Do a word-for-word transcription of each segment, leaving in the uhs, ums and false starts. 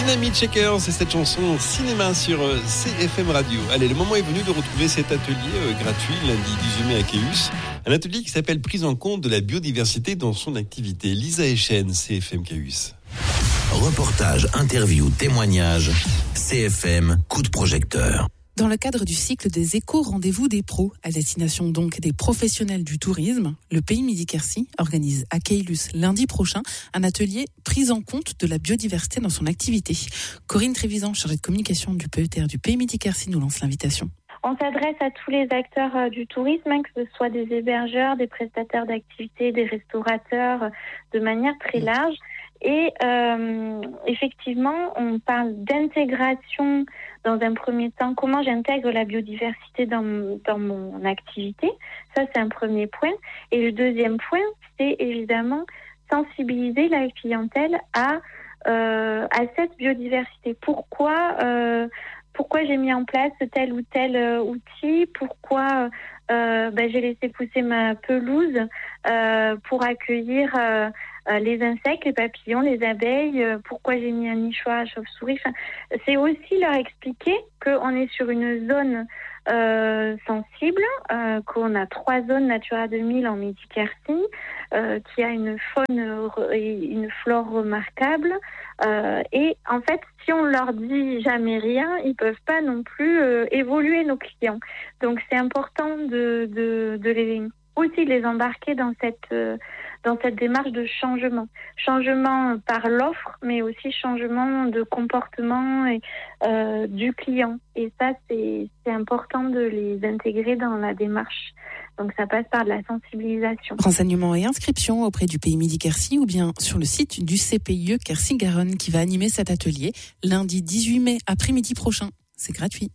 Dynamite Shakers, c'est cette chanson cinéma sur C F M Radio. Allez, le moment est venu de retrouver cet atelier euh, gratuit lundi dix-huit mai à Caylus. Un atelier qui s'appelle Prise en compte de la biodiversité dans son activité. Lisa Echen, C F M Caylus. Reportage, interview, témoignage, C F M, coup de projecteur. Dans le cadre du cycle des éco-rendez-vous des pros, à destination donc des professionnels du tourisme, le Pays Midi-Quercy organise à Caylus lundi prochain un atelier prise en compte de la biodiversité dans son activité. Corinne Trévisan, chargée de communication du P E T R du Pays Midi-Quercy, nous lance l'invitation. On s'adresse à tous les acteurs euh, du tourisme, hein, que ce soit des hébergeurs, des prestataires d'activités, des restaurateurs, euh, de manière très large. Et euh, effectivement, on parle d'intégration dans un premier temps. Comment j'intègre la biodiversité dans, dans mon activité? Ça, c'est un premier point. Et le deuxième point, c'est évidemment sensibiliser la clientèle à, euh, à cette biodiversité. Pourquoi euh, Pourquoi j'ai mis en place tel ou tel euh, outil? Pourquoi euh, ben, j'ai laissé pousser ma pelouse euh, pour accueillir euh, euh, les insectes, les papillons, les abeilles? euh, Pourquoi j'ai mis un nichoir à chauve-souris? Enfin, c'est aussi leur expliquer qu'on est sur une zone euh, sensible, euh, qu'on a trois zones Natura deux mille en Midi-Quercy, euh, qui a une faune et une flore remarquable. Euh, et en fait, si on leur dit jamais rien, ils peuvent pas non plus euh, évoluer, nos clients. Donc c'est important de, de, de les aussi les embarquer dans cette euh, dans cette démarche de changement, changement par l'offre, mais aussi changement de comportement et, euh, du client. Et ça, c'est c'est important de les intégrer dans la démarche. Donc ça passe par de la sensibilisation. Renseignements et inscriptions auprès du Pays Midi-Quercy ou bien sur le site du C P I E Quercy-Garonne qui va animer cet atelier lundi dix-huit mai après-midi prochain. C'est gratuit.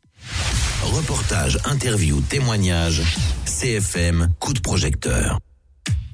Reportage, interview, témoignage, C F M, coup de projecteur.